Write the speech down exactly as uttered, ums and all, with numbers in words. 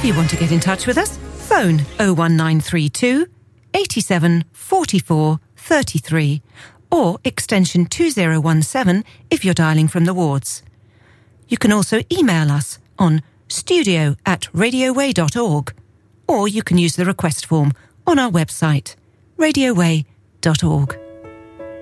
If you want to get in touch with us, phone oh one nine three two, eighty-seven, forty-four, thirty-three or extension two oh one seven if you're dialing from the wards. You can also email us on studio at radioway dot org, or you can use the request form on our website, radioway dot org.